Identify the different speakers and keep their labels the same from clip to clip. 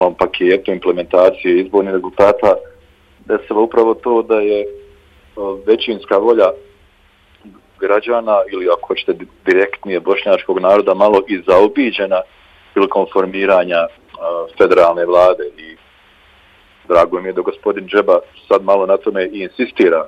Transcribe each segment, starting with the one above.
Speaker 1: paketu implementacije izbornih rezultata desilo upravo to da je većinska volja građana ili ako hoćete direktnije bošnjačkog naroda malo i zaobiđena prilikom formiranja federalne vlade i drago mi je da gospodin Džeba sad malo na tome i insistira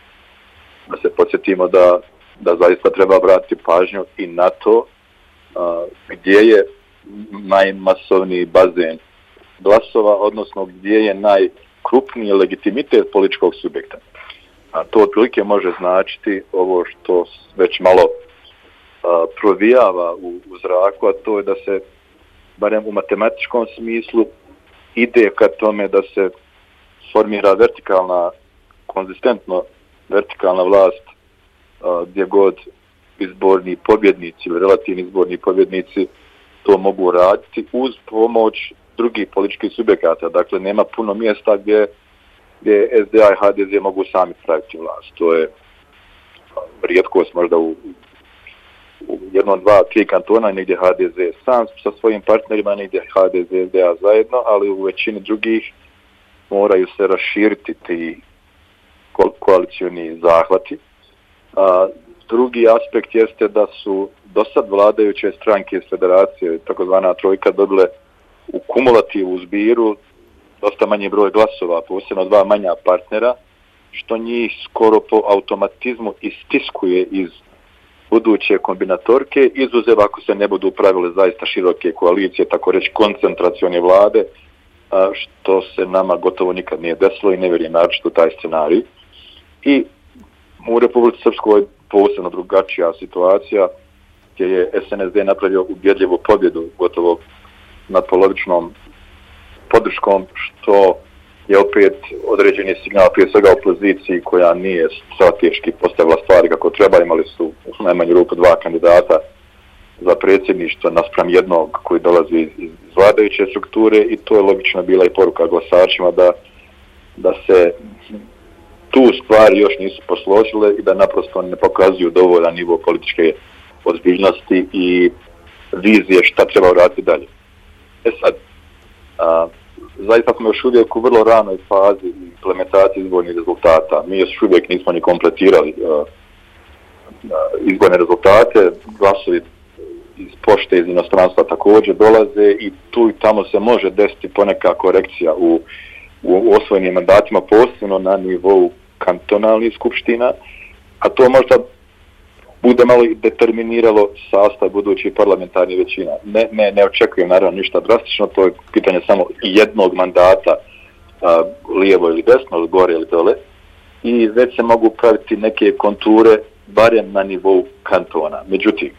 Speaker 1: da se podsjetimo da zaista treba vratiti pažnju i na to gdje je najmasovniji bazen glasova, odnosno gdje je najkrupniji legitimitet političkog subjekta. A to otprilike može značiti ovo što već malo provijava u zraku, a to je da se, barem u matematičkom smislu, ide ka tome da se formira konzistentno vertikalna vlast gdje god izborni pobjednici ili relativni izborni pobjednici to mogu raditi uz pomoć drugih političkih subjekata. Dakle, nema puno mjesta gdje SDA i HDZ mogu sami praviti vlast. To je rijetkost možda u jednom, dva, tri kantona, negdje HDZ sam sa svojim partnerima, negdje HDZ, SDA zajedno, ali u većini drugih moraju se raširiti ti koalicioni zahvati. Drugi aspekt jeste da su dosad vladajuće stranke iz federacije, takozvana trojka, dobile u kumulativu zbiru dosta manji broj glasova, posebno dva manja partnera, što njih skoro po automatizmu istiskuje iz buduće kombinatorke, izuzev ako se ne budu pravile zaista široke koalicije, tako reći koncentracione vlade, što se nama gotovo nikad nije desilo i ne vjerujem naročito taj scenarij. I u Republici Srpskoj posebno drugačija situacija gdje je SNSD napravio ubjedljivu pobjedu gotovo nadpolovičnom podrškom, što je opet određeni signal prije svega opoziciji koja nije strateški postavila stvari kako treba. Imali su u najmanju ruku dva kandidata za predsjedništvo naspram jednog koji dolazi iz vladajuće strukture i to je logično bila i poruka glasačima da se tu stvari još nisu posložile i da naprosto ne pokazuju dovoljan nivo političke ozbiljnosti i vizije šta treba uraditi dalje. Sad, zaista smo još uvijek u vrlo ranoj fazi implementacije izbornih rezultata. Mi još uvijek nismo ni kompletirali izborne rezultate, glasovi iz pošte, iz inostranstva također dolaze i tu i tamo se može desiti poneka korekcija u osvojenim mandatima, posebno na nivou kantonalnih skupština, a to možda bude malo i determiniralo sastav budućih parlamentarnih većina. Ne očekujem naravno ništa drastično, to je pitanje samo jednog mandata, lijevo ili desno, ili gore ili dole, i već se mogu praviti neke konture barem na nivou kantona. Međutim,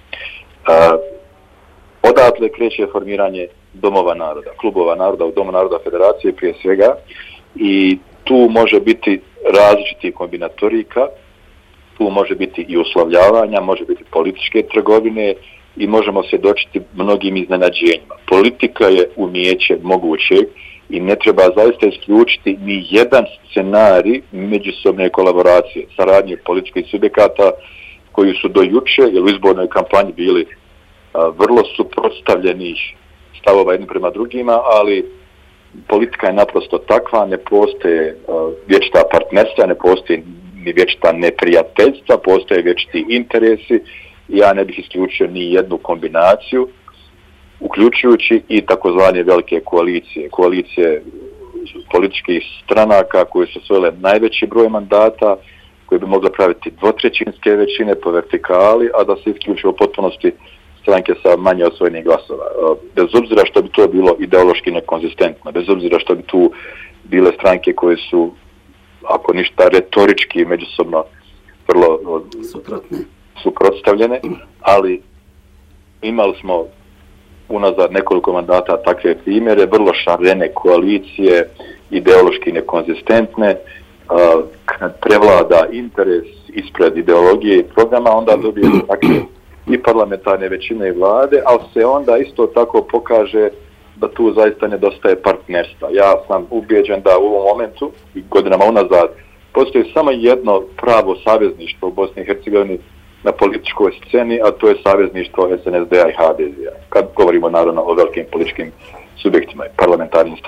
Speaker 1: odatle kreće formiranje domova naroda, klubova naroda u Domu naroda federacije prije svega i tu može biti različitih kombinatorika, tu može biti i uslovljavanja, može biti političke trgovine i možemo svjedočiti mnogim iznenađenjima. Politika je umijeće mogućeg i ne treba zaista isključiti ni jedan scenarij međusobne kolaboracije, saradnje političkih subjekata koji su do juče ili u izbornoj kampanji bili vrlo suprotstavljenih stavova jedni prema drugima, ali politika je naprosto takva, ne postoje vječita partnerstva, ne postoji ni vječita neprijateljstva, postoje vječiti interesi. Ja ne bih isključio ni jednu kombinaciju, uključujući i takozvane velike koalicije političkih stranaka koje su osvojile najveći broj mandata, koje bi mogle praviti dvotrećinske većine po vertikali, a da se isključio u potpunosti stranke sa manje osvojenih glasova. Bez obzira što bi to bilo ideološki nekonzistentno, bez obzira što bi tu bile stranke koje su, ako ništa, retorički međusobno vrlo suprotstavljene, ali imali smo unazad nekoliko mandata takve primjere, vrlo šarene koalicije, ideološki nekonzistentne, kad prevlada interes ispred ideologije i programa, onda dobijemo takve i parlamentarne većine i vlade, ali se onda isto tako pokaže da tu zaista nedostaje partnerstva. Ja sam ubijeđen da u ovom momentu i godinama unazad postoji samo jedno pravo savezništvo u Bosni i Hercegovini na političkoj sceni, a to je savezništvo SNSD-a i HDZ-a. Kad govorimo naravno o velikim političkim subjektima i parlamentarnim